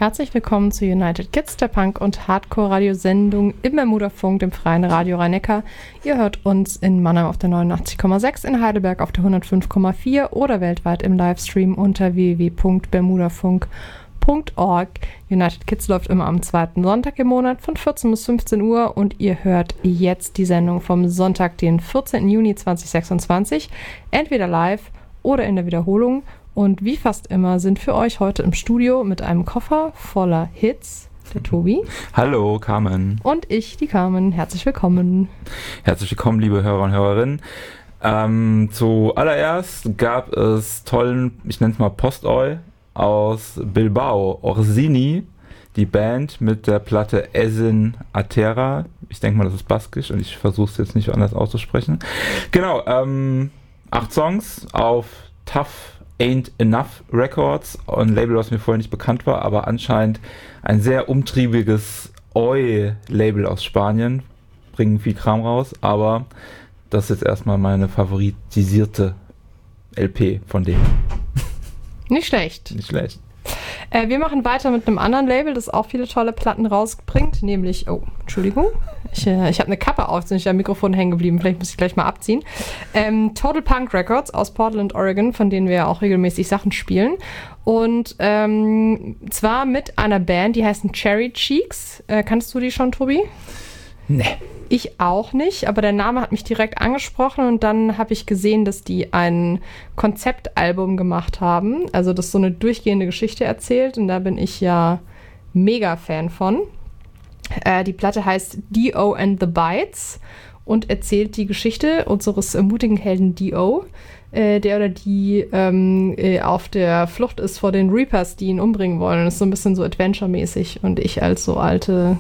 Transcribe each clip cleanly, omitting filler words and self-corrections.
Herzlich willkommen zu United Kids, der Punk- und Hardcore-Radiosendung im Bermuda-Funk, dem freien Radio Rhein-Neckar. Ihr hört uns in Mannheim auf der 89,6, in Heidelberg auf der 105,4 oder weltweit im Livestream unter www.bermudafunk.org. United Kids läuft immer am zweiten Sonntag im Monat von 14 bis 15 Uhr und ihr hört jetzt die Sendung vom Sonntag, den 14. Juni 2026, entweder live oder in der Wiederholung. Und wie fast immer sind für euch heute im Studio mit einem Koffer voller Hits der Tobi. Hallo, Carmen. Und ich, die Carmen. Herzlich willkommen. Herzlich willkommen, liebe Hörer und Hörerinnen. Zuallererst gab es tollen, ich nenne es mal Postoi aus Bilbao, Orsini, die Band mit der Platte Esin Atera. Ich denke mal, das ist baskisch und ich versuche es jetzt nicht anders auszusprechen. Genau, 8 Songs auf Tough Ain't Enough Records, ein Label, was mir vorher nicht bekannt war, aber anscheinend ein sehr umtriebiges Oi-Label aus Spanien. Bringen viel Kram raus, aber das ist jetzt erstmal meine favoritisierte LP von denen. Nicht schlecht. Nicht schlecht. Wir machen weiter mit einem anderen Label, das auch viele tolle Platten rausbringt, nämlich, oh, Entschuldigung, ich habe eine Kappe auf, sind ich am Mikrofon hängen geblieben, vielleicht muss ich gleich mal abziehen. Total Punk Records aus Portland, Oregon, von denen wir ja auch regelmäßig Sachen spielen. Und zwar mit einer Band, die heißen Cherry Cheeks. Kannst du die schon, Tobi? Nee. Ich auch nicht, aber der Name hat mich direkt angesprochen und dann habe ich gesehen, dass die ein Konzeptalbum gemacht haben, also das so eine durchgehende Geschichte erzählt und da bin ich ja mega Fan von. Die Platte heißt Dio and the Bites und erzählt die Geschichte unseres mutigen Helden Dio, der oder die auf der Flucht ist vor den Reapers, die ihn umbringen wollen. Das ist so ein bisschen so Adventure-mäßig und ich als so alte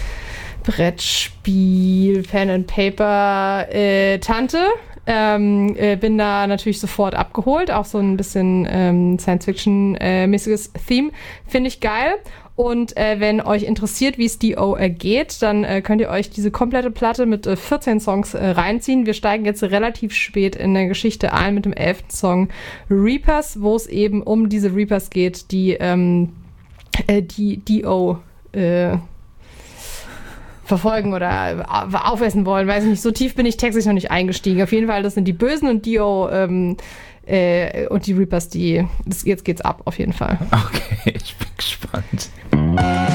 Brettspiel, Pen and Paper Tante. Bin da natürlich sofort abgeholt. Auch so ein bisschen Science-Fiction-mäßiges Theme. Finde ich geil. Und wenn euch interessiert, wie es Dio ergeht, dann könnt ihr euch diese komplette Platte mit 14 Songs reinziehen. Wir steigen jetzt relativ spät in der Geschichte ein mit dem 11. Song Reapers, wo es eben um diese Reapers geht, die Dio verfolgen oder aufessen wollen, weiß ich nicht. So tief bin ich textlich noch nicht eingestiegen. Auf jeden Fall, das sind die Bösen und Dio und die Reapers, jetzt geht's ab, auf jeden Fall. Okay, ich bin gespannt.